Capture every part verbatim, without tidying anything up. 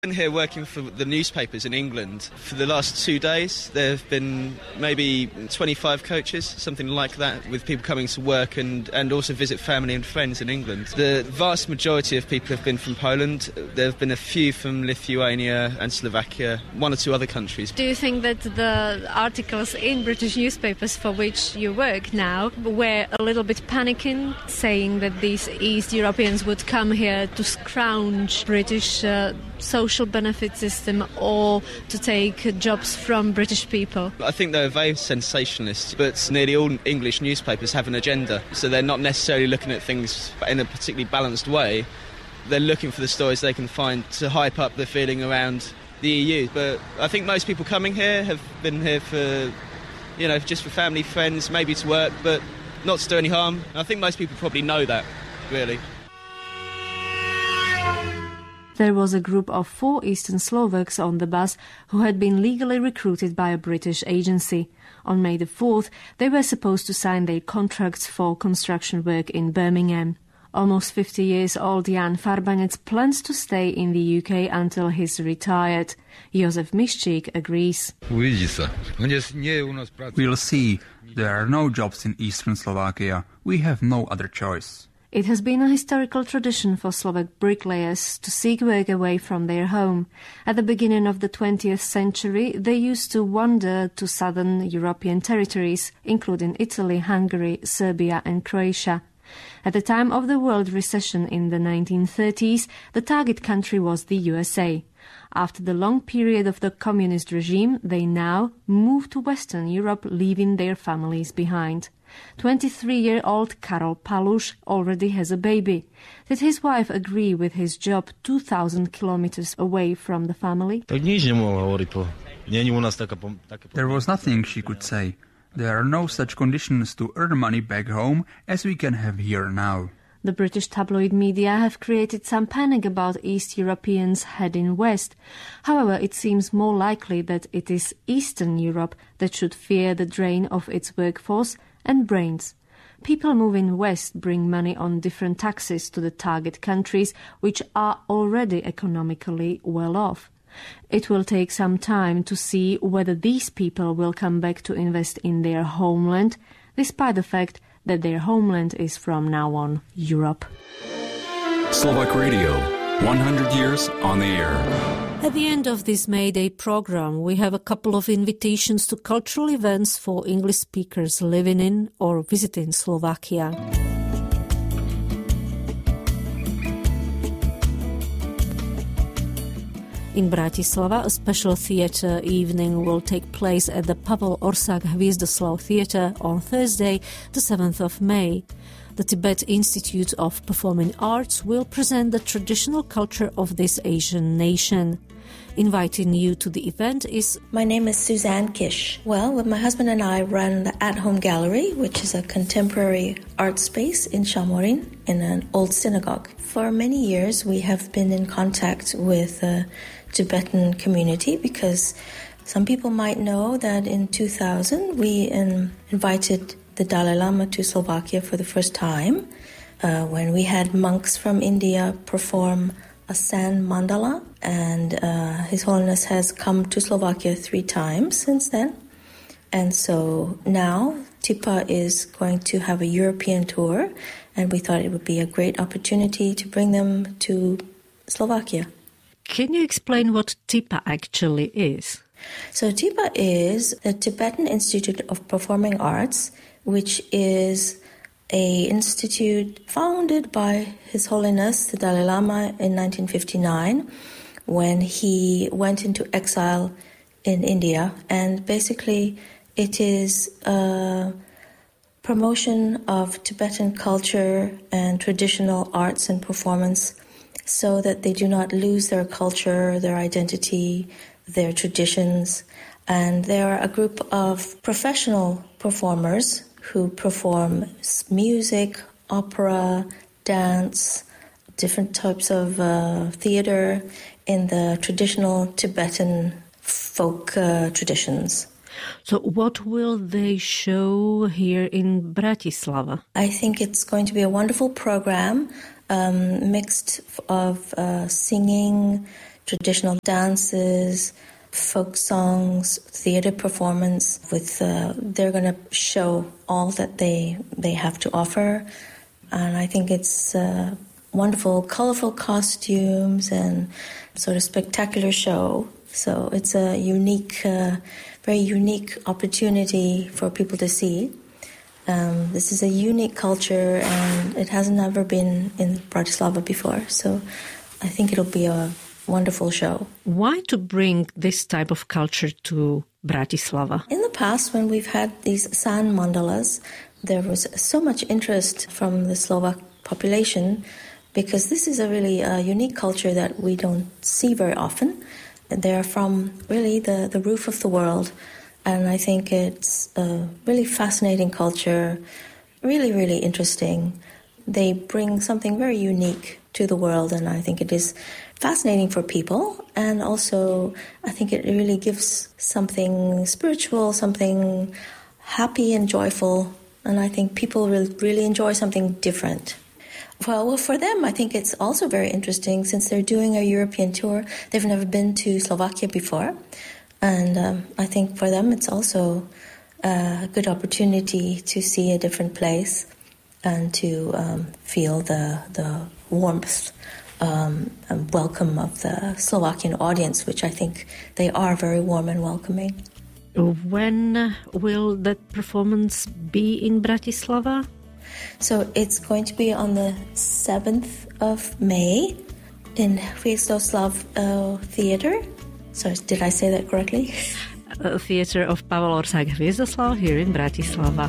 I've been here working for the newspapers in England for the last two days. There have been maybe twenty-five coaches, something like that, with people coming to work and, and also visit family and friends in England. The vast majority of people have been from Poland. There have been a few from Lithuania and Slovakia, one or two other countries. Do you think that the articles in British newspapers for which you work now were a little bit panicking, saying that these East Europeans would come here to scrounge British uh, social benefit system or to take jobs from British people? I think they're very sensationalist, but nearly all English newspapers have an agenda, so they're not necessarily looking at things in a particularly balanced way. They're looking for the stories they can find to hype up the feeling around the E U. But I think most people coming here have been here for, you know, just for family, friends, maybe to work, but not to do any harm. I think most people probably know that, really. There was a group of four Eastern Slovaks on the bus who had been legally recruited by a British agency. On May the fourth, they were supposed to sign their contracts for construction work in Birmingham. Almost fifty years old Jan Farbanec plans to stay in the U K until he's retired. Jozef Miščík agrees. We'll see. There are no jobs in Eastern Slovakia. We have no other choice. It has been a historical tradition for Slovak bricklayers to seek work away from their home. At the beginning of the twentieth century, they used to wander to southern European territories, including Italy, Hungary, Serbia and Croatia. At the time of the world recession in the nineteen thirties, the target country was the U S A. After the long period of the communist regime, they now moved to Western Europe, leaving their families behind. twenty-three-year-old Karol Paluš already has a baby. Did his wife agree with his job two thousand kilometers away from the family? There was nothing she could say. There are no such conditions to earn money back home as we can have here now. The British tabloid media have created some panic about East Europeans heading west. However, it seems more likely that it is Eastern Europe that should fear the drain of its workforce and brains. People moving west bring money on different taxes to the target countries, which are already economically well off. It will take some time to see whether these people will come back to invest in their homeland, despite the fact that their homeland is from now on Europe. Slovak Radio, one hundred years on the air. At the end of this May Day program, we have a couple of invitations to cultural events for English speakers living in or visiting Slovakia. In Bratislava, a special theatre evening will take place at the Pavel Orsak Hviezdoslav Theatre on Thursday, the seventh of May. The Tibet Institute of Performing Arts will present the traditional culture of this Asian nation. Inviting you to the event is... My name is Suzanne Kish. Well, my husband and I run the At Home Gallery, which is a contemporary art space in Chamorin, in an old synagogue. For many years, we have been in contact with the Tibetan community because some people might know that in two thousand, we um, invited the Dalai Lama to Slovakia for the first time uh, when we had monks from India perform a sand mandala, and uh, His Holiness has come to Slovakia three times since then. And so now Tipa is going to have a European tour, and we thought it would be a great opportunity to bring them to Slovakia. Can you explain what Tipa actually is? So Tipa is the Tibetan Institute of Performing Arts, which is a institute founded by His Holiness the Dalai Lama in nineteen fifty-nine when he went into exile in India. And basically it is a promotion of Tibetan culture and traditional arts and performance so that they do not lose their culture, their identity, their traditions. And they are a group of professional performers who perform music, opera, dance, different types of uh, theater in the traditional Tibetan folk uh, traditions. So what will they show here in Bratislava? I think it's going to be a wonderful program, um, mixed of uh, singing, traditional dances, folk songs, theater performance. With uh, they're going to show all that they they have to offer, and I think it's uh, wonderful, colorful costumes and sort of spectacular show. So it's a unique, uh, very unique opportunity for people to see. Um, this is a unique culture, and it hasn't ever been in Bratislava before. So I think it'll be a wonderful show. Why to bring this type of culture to Bratislava? In the past, when we've had these sand mandalas, there was so much interest from the Slovak population, because this is a really uh, unique culture that we don't see very often. They're from really the, the roof of the world, and I think it's a really fascinating culture, really, really interesting. They bring something very unique to the world, and I think it is fascinating for people, and also I think it really gives something spiritual, something happy and joyful, and I think people will really enjoy something different. Well, well, for them, I think it's also very interesting, since they're doing a European tour. They've never been to Slovakia before, and um, I think for them it's also a good opportunity to see a different place and to um, feel the the warmth um, and welcome of the Slovakian audience, which I think they are very warm and welcoming. When will that performance be in Bratislava? So it's going to be on the seventh of May in Hviezdoslav uh, Theatre. So did I say that correctly? Uh, theatre of Pavel Orsák Hviezdoslav here in Bratislava.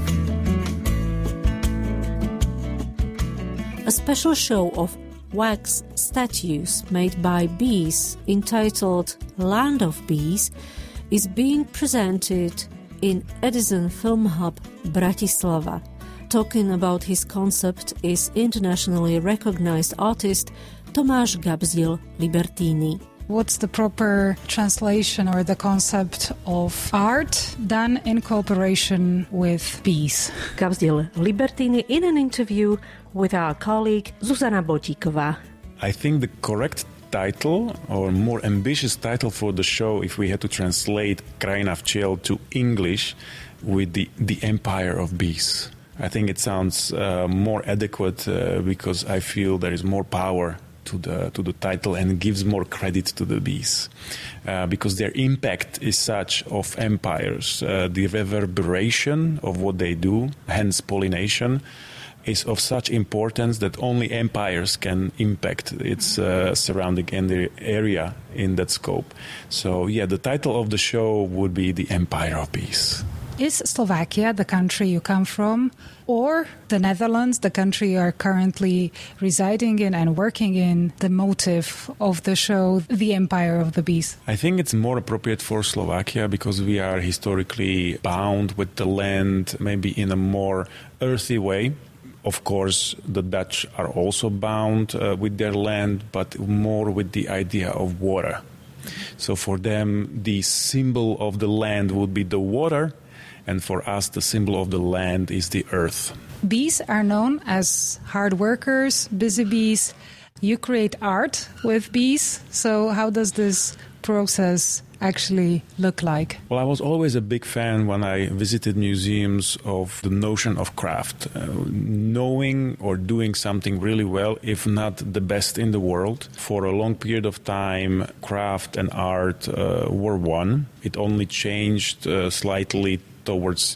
A special show of wax statues made by bees, entitled Land of Bees, is being presented in Edison Film Hub Bratislava. Talking about his concept is internationally recognized artist Tomáš Gabzdíl Libertini. What's the proper translation or the concept of art done in cooperation with bees? Gabzdíl Libertini in an interview with our colleague Zuzana Botíková. I think the correct title, or more ambitious title for the show, if we had to translate Krajina včiel to English, would be The Empire of Bees. I think it sounds uh, more adequate uh, because I feel there is more power to the to the title and gives more credit to the bees uh, because their impact is such of empires. Uh, the reverberation of what they do, hence pollination, is of such importance that only empires can impact its uh, surrounding and the area in that scope. So yeah, the title of the show would be The Empire of Bees. Is Slovakia, the country you come from, or the Netherlands, the country you are currently residing in and working in, the motive of the show, The Empire of the Bees? I think it's more appropriate for Slovakia because we are historically bound with the land, maybe in a more earthy way. Of course, the Dutch are also bound uh, with their land, but more with the idea of water. So for them, the symbol of the land would be the water, and for us, the symbol of the land is the earth. Bees are known as hard workers, busy bees. You create art with bees. So how does this process actually look like? Well, I was always a big fan when I visited museums of the notion of craft. Uh, knowing or doing something really well, if not the best in the world. For a long period of time, craft and art uh, were one. It only changed uh, slightly towards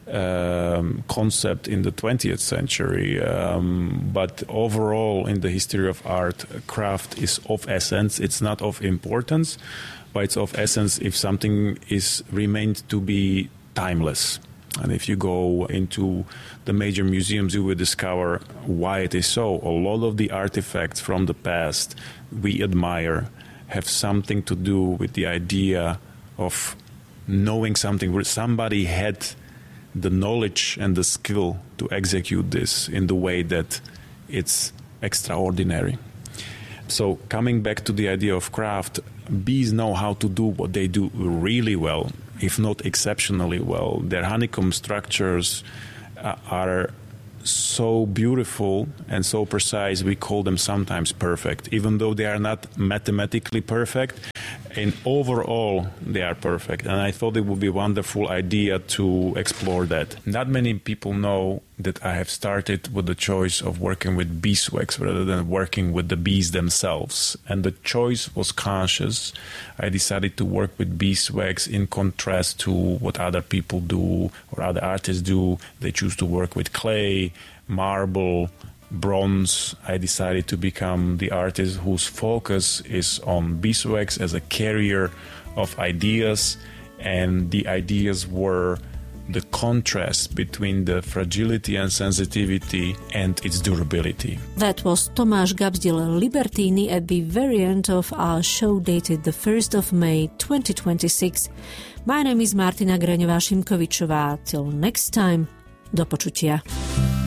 um, concept in the twentieth century. Um, but overall, in the history of art, craft is of essence. It's not of importance, but it's of essence if something is remained to be timeless. And if you go into the major museums, you will discover why it is so. A lot of the artifacts from the past we admire have something to do with the idea of knowing something where somebody had the knowledge and the skill to execute this in the way that it's extraordinary. So coming back to the idea of craft, bees know how to do what they do really well, if not exceptionally well. Their honeycomb structures uh, are so beautiful and so precise, we call them sometimes perfect. Even though they are not mathematically perfect, in overall they are perfect. And I thought it would be a wonderful idea to explore that. Not many people know that I have started with the choice of working with beeswax rather than working with the bees themselves. And the choice was conscious. I decided to work with beeswax in contrast to what other people do or other artists do. They choose to work with clay, marble, bronze. I decided to become the artist whose focus is on beeswax as a carrier of ideas, and the ideas were the contrast between the fragility and sensitivity and its durability. That was Tomáš Gabzdil Libertini at the very end of our show dated the first of May twenty twenty-six. My name is Martina Graňová-Šimkovičová. Till next time, do počutia.